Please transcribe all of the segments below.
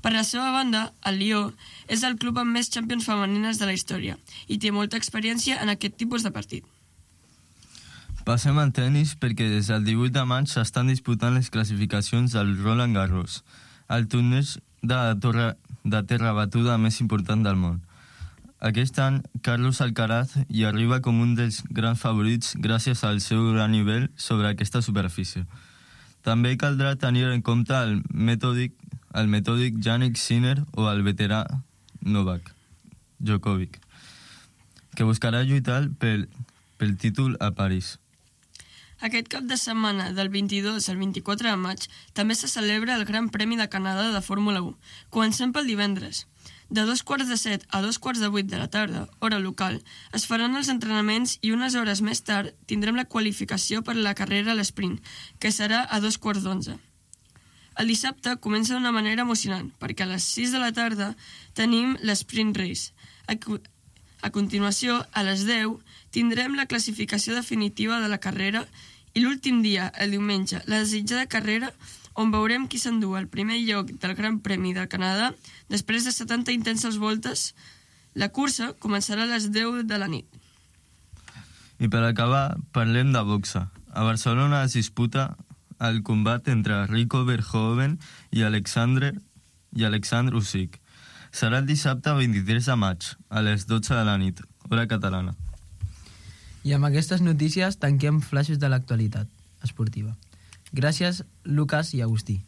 Per la seva banda, el Lió és el club amb més Champions femenines de la història i té molta experiència en aquest tipus de partit. Passem al tennis perquè des del 18 de maig s'estan disputant les classificacions del Roland Garros, el torneig de terra batuda més important del món. Aquest any, Carlos Alcaraz hi arriba com un dels grans favorits gràcies al seu gran nivell sobre aquesta superfície. També caldrà tenir en compte el metòdic Jannik Sinner o el veterà Novak Djokovic, que buscarà lluitar pel títol a París. Aquest cap de setmana, del 22 al 24 de maig, també se celebra el Gran Premi de Canadà de Fórmula 1. Comencem pel divendres. De 7:15 a 7:45 de la tarda, hora local, es faran els entrenaments i unes hores més tard tindrem la qualificació per a la carrera a l'esprint, que serà a 11:15. El dissabte comença d'una manera emocionant, perquè a les 6 de la tarda tenim l'Sprint Race. A continuació, a les 10, tindrem la classificació definitiva de la carrera i l'últim dia, el diumenge, la desitjada carrera on veurem qui s'endú el primer lloc del Gran Premi del Canadà després de 70 intenses voltes. La cursa començarà a les 10 de la nit. I per acabar, parlem de boxa. A Barcelona es disputa el combat entre Rico Verhoeven i Alexandre Usyk. Serà el dissabte 23 de maig, a les 12 de la nit, hora catalana. I amb aquestes notícies tanquem flaixos de l'actualitat esportiva. Gràcies, Lucas i Agustí.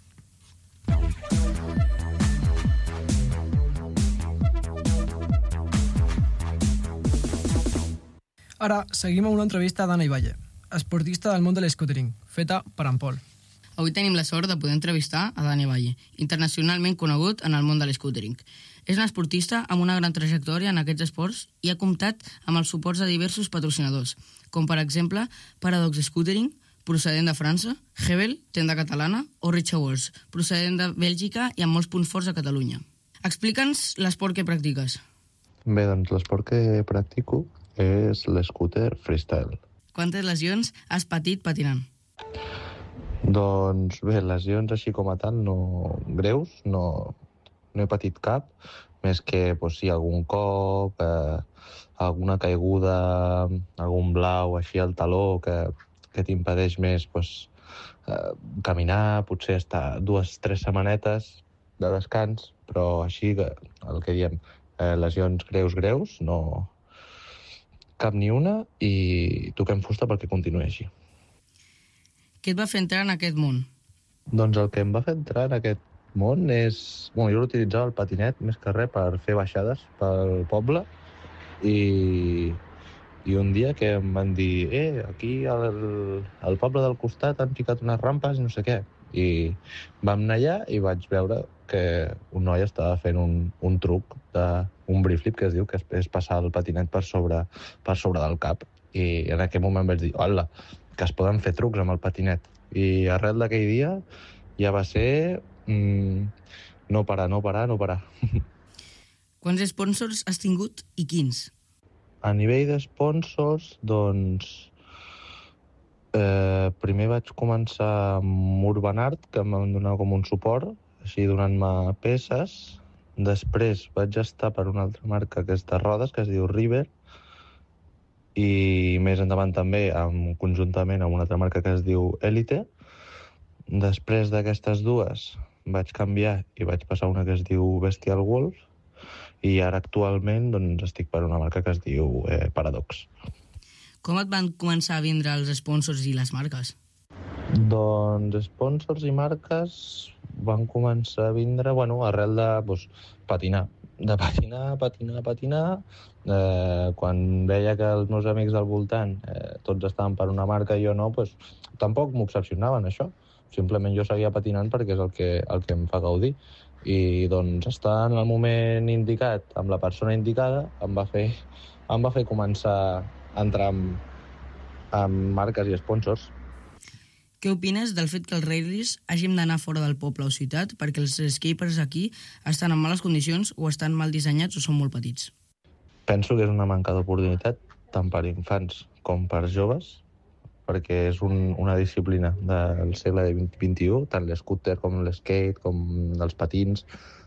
Ara seguim amb una entrevista d'Anna Iballe, esportista del món de l'escootering, feta per en Pol. Avui tenim la sort de poder entrevistar a Dani Valle, internacionalment conegut en el món de l'escootering. És un esportista amb una gran trajectòria en aquests esports i ha comptat amb els suports de diversos patrocinadors, com per exemple Paradox Scootering, procedent de França, Hebel, tenda catalana, o Richard Walsh, procedent de Bèlgica i amb molts punts forts a Catalunya. Explica'ns l'esport que practiques. Bé, doncs l'esport que practico és l'escooter freestyle. Quantes lesions has patit patinant? Doncs bé, lesions així com a tal no greus, no he patit cap, més que sí, algun cop, alguna caiguda, algun blau així al taló que t'impedeix més caminar, potser estar 2-3 setmanetes de descans, però així, el que diem, lesions greus, no cap ni una, i toquem fusta perquè continuï així. Què et va fer entrar en aquest món? Doncs el que em va fer entrar en aquest món és... jo l'utilitzava el patinet més que res per fer baixades pel poble i un dia que em van dir aquí al poble del costat han ficat unes rampes i no sé què. I vam anar allà i vaig veure que un noi estava fent un truc d'un brieflip que es diu, que és passar el patinet per sobre del cap. I en aquell moment vaig dir, hola, que es poden fer trucs amb el patinet. I arrel d'aquell dia ja va ser no parar. Quants sponsors has tingut i quins? A nivell d'esponsors, doncs, primer vaig començar amb Urban Art, que em van donar com un suport, així donant-me peces. Després vaig estar per una altra marca que és de rodes, que es diu River, i més endavant també conjuntament amb una altra marca que es diu Elite. Després d'aquestes dues vaig canviar i vaig passar a una que es diu Bestial Wolf, i ara actualment doncs, estic per una marca que es diu Paradox. Com et van començar a vindre els sponsors i les marques? Doncs sponsors i marques van començar a vindre arrel de patinar. De patinar. Quan veia que els meus amics al voltant tots estaven per una marca i jo no, tampoc m'obsessionaven això. Simplement jo seguia patinant perquè és el que em fa gaudir. I doncs estar en el moment indicat, amb la persona indicada, em va fer començar a entrar amb marques i sponsors. Què opines del fet que els rallies hàgim d'anar fora del poble o ciutat perquè els skaters aquí estan en males condicions o estan mal dissenyats o són molt petits? Penso que és una manca d'oportunitat tant per infants com per joves, perquè és una disciplina del segle XXI, tant l'escúter com l'skate, com els patins,